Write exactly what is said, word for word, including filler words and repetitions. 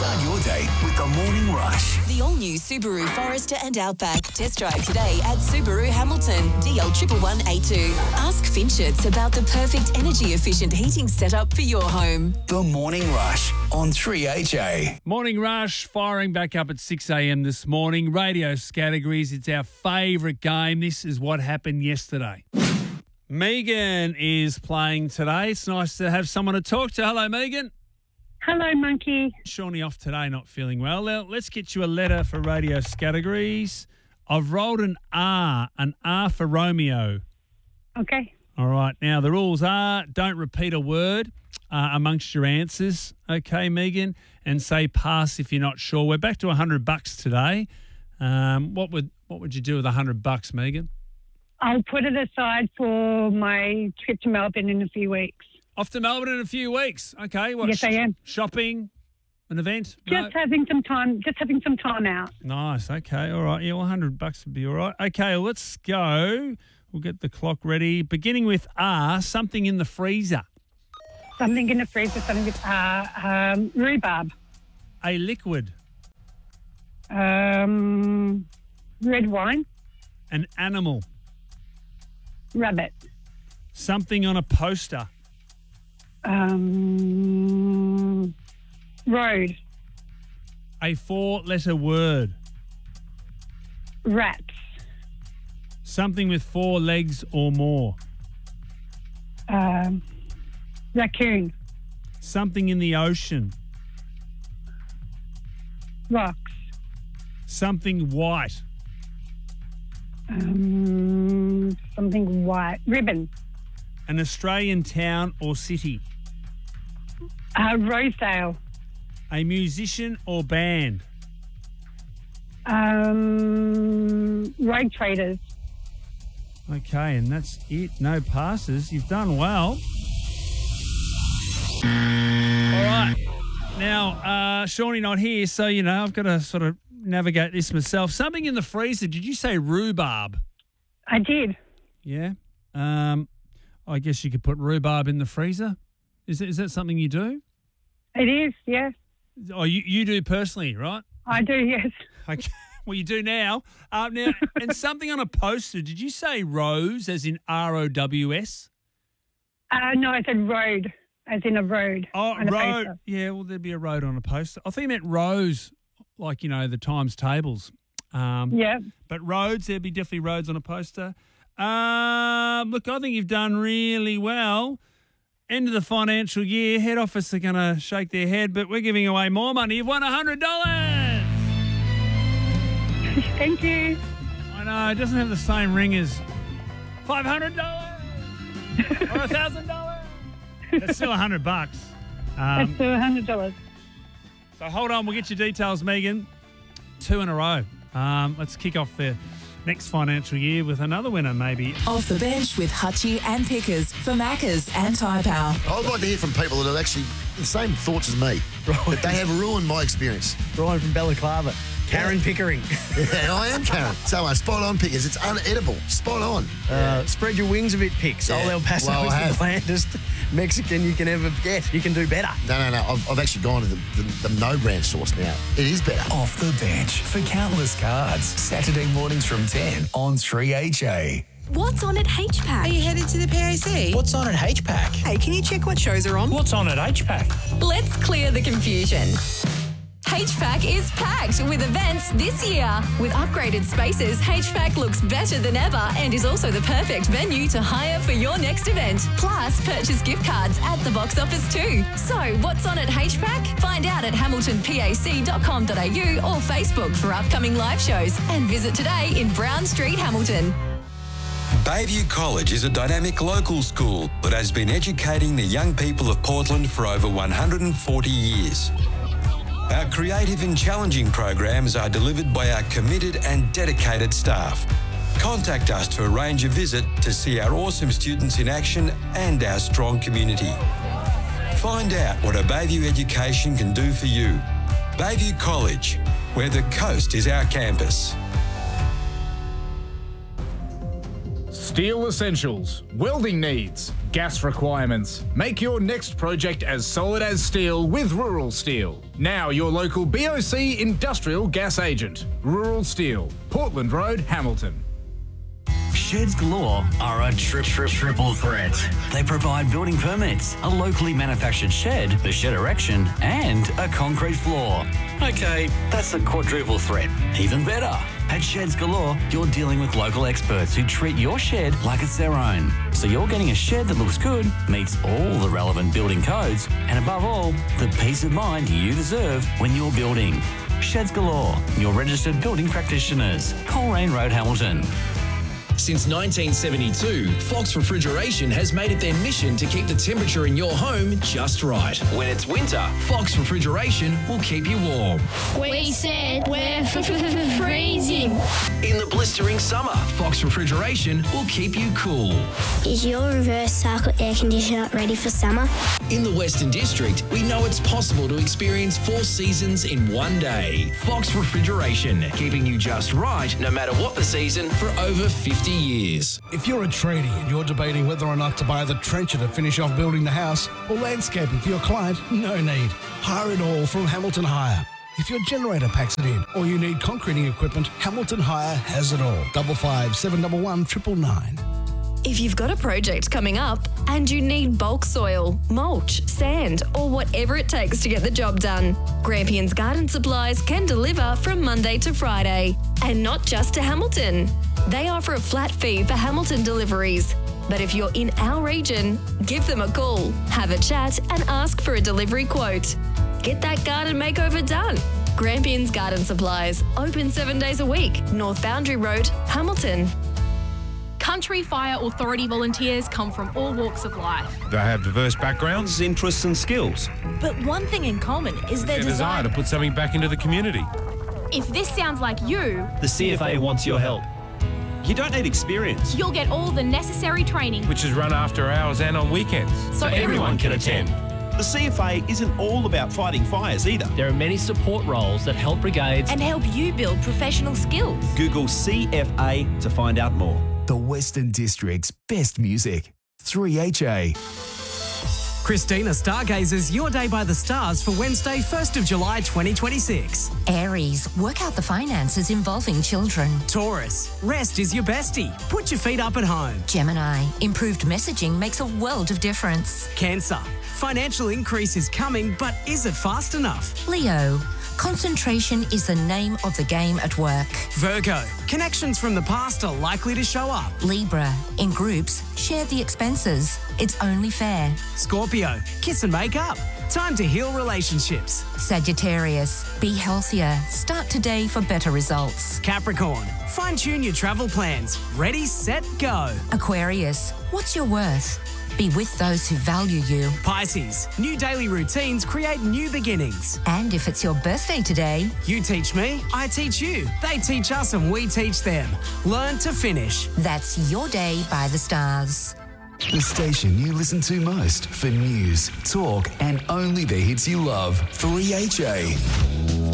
Start your day with the Morning Rush. The all-new Subaru Forester and Outback. Test drive today at Subaru Hamilton, D L one one one eight two. Ask Finchets about the perfect energy-efficient heating setup for your home. The Morning Rush on three H A. Morning Rush firing back up at six a.m. this morning. Radio categories, it's our favourite game. This is what happened yesterday. Megan is playing today. It's nice to have someone to talk to. Hello, Megan. Hello, Monkey. Shawnee off today, not feeling well. Now, let's get you a letter for radio categories. I've rolled an R, an R for Romeo. Okay. All right. Now, the rules are don't repeat a word uh, amongst your answers. Okay, Megan? And say pass if you're not sure. We're back to one hundred bucks today. Um, what would what would you do with one hundred bucks, Megan? I'll put it aside for my trip to Melbourne in a few weeks. Off to Melbourne in a few weeks. Okay. What, Yes, I am. Shopping? An event? Just No? having some time. Just having some time out. Nice. Okay. All right. Yeah, well, one hundred bucks would be all right. Okay, well, let's go. We'll get the clock ready. Beginning with R, something in the freezer. Something in the freezer. Something with uh, um, rhubarb. A liquid. Um, red wine. An animal. Rabbit. Something on a poster. Um, road. A four-letter word. Rats. Something with four legs or more. Um, raccoon. Something in the ocean. Rocks. Something white. Um, something white. Ribbon. An Australian town or city. Uh, Rosedale. A musician or band. Um, road traders. Okay, and that's it. No passes. You've done well. All right. Now, uh, Shawnee not here, so, you know, I've got to sort of navigate this myself. Something in the freezer. Did you say rhubarb? I did. Yeah. Um, I guess you could put rhubarb in the freezer. Is that, is that something you do? It is, yes. Oh, you, you do personally, right? I do, yes. Okay. Well, you do now. Uh, now, and something on a poster. Did you say rose, as in R O W S? Uh, no, I said road, as in a road. Oh, on a road. poster. Yeah, well, there'd be a road on a poster. I think you meant rows, like, you know, the times tables. Um, Yeah. But roads, there'd be definitely roads on a poster. Um, look, I think you've done really well. End of the financial year, head office are going to shake their head, but we're giving away more money. You've won one hundred dollars. Thank you. I know, it doesn't have the same ring as five hundred dollars or one thousand dollars. It's still one hundred bucks. That's Um, still one hundred dollars. so hold on, we'll get your details, Megan. Two in a row. Um, let's kick off the next financial year with another winner, maybe. Off the bench with Hutchie and Pickers for Maccas and Tyre Power. I'd like to hear from people that have actually the same thoughts as me, but they have ruined my experience. Brian from Balaclava. Karen Pickering. Yeah, I am Karen. So uh, spot on, Pickers. It's unedible. Spot on. Uh, spread your wings a bit, Picks. Yeah. Old El Paso Well, I is have. the blandest Mexican you can ever get. You can do better. No, no, no. I've, I've actually gone to the, the, the no brand source now. It is better. Off the bench for countless cards. Saturday mornings from ten on three H A. What's on at H PAC? Are you headed to the P A C? What's on at H PAC? Hey, can you check what shows are on? What's on at H PAC? Let's clear the confusion. H PAC is packed with events this year. With upgraded spaces, H PAC looks better than ever and is also the perfect venue to hire for your next event. Plus, purchase gift cards at the box office too. So, what's on at H PAC? Find out at hamilton pac dot com dot a u or Facebook for upcoming live shows. And visit today in Brown Street, Hamilton. Bayview College is a dynamic local school that has been educating the young people of Portland for over one hundred forty years. Our creative and challenging programs are delivered by our committed and dedicated staff. Contact us to arrange a visit to see our awesome students in action and our strong community. Find out what a Bayview education can do for you. Bayview College, where the coast is our campus. Steel essentials, welding needs, gas requirements. Make your next project as solid as steel with Rural Steel. Now your local B O C industrial gas agent. Rural Steel, Portland Road, Hamilton. Sheds Galore are a tri- tri- triple threat. They provide building permits, a locally manufactured shed, the shed erection, and a concrete floor. Okay, that's a quadruple threat. Even better. At Sheds Galore, you're dealing with local experts who treat your shed like it's their own. So you're getting a shed that looks good, meets all the relevant building codes, and above all, the peace of mind you deserve when you're building. Sheds Galore, your registered building practitioners. Coleraine Road, Hamilton. Since nineteen seventy-two, Fox Refrigeration has made it their mission to keep the temperature in your home just right. When it's winter, Fox Refrigeration will keep you warm. We said we're freezing. In the blistering summer, Fox Refrigeration will keep you cool. Is your reverse cycle air conditioner ready for summer? In the Western District, we know it's possible to experience four seasons in one day. Fox Refrigeration, keeping you just right no matter what the season for over fifty years. If you're a tradie and you're debating whether or not to buy the trencher to finish off building the house or landscaping for your client, no need. Hire it all from Hamilton Hire. If your generator packs it in or you need concreting equipment, Hamilton Hire has it all. Double five seven double one triple nine. If you've got a project coming up and you need bulk soil, mulch, sand, or whatever it takes to get the job done, Grampians Garden Supplies can deliver from Monday to Friday. And not just to Hamilton. They offer a flat fee for Hamilton deliveries. But if you're in our region, give them a call, have a chat, and ask for a delivery quote. Get that garden makeover done. Grampians Garden Supplies, open seven days a week, North Boundary Road, Hamilton. Country Fire Authority volunteers come from all walks of life. They have diverse backgrounds, interests and skills. But one thing in common is their Their desire to put something back into the community. If this sounds like you, the C F A wants your help. You don't need experience. You'll get all the necessary training, which is run after hours and on weekends, so, so everyone, everyone can attend. The C F A isn't all about fighting fires either. There are many support roles that help brigades and help you build professional skills. Google C F A to find out more. The Western District's best music. three H A. Christina stargazes your day by the stars for Wednesday, first of July twenty twenty-six. Aries, work out the finances involving children. Taurus, rest is your bestie. Put your feet up at home. Gemini, improved messaging makes a world of difference. Cancer, financial increase is coming, but is it fast enough? Leo, concentration is the name of the game at work. Virgo, connections from the past are likely to show up. Libra, in groups, share the expenses. It's only fair. Scorpio, kiss and make up. Time to heal relationships. Sagittarius, be healthier. Start today for better results. Capricorn, fine-tune your travel plans. Ready, set, go. Aquarius, what's your worth? Be with those who value you. Pisces, new daily routines create new beginnings. And if it's your birthday today, you teach me, I teach you. They teach us and we teach them. Learn to finish. That's your day by the stars. The station you listen to most for news, talk, and only the hits you love. three H A.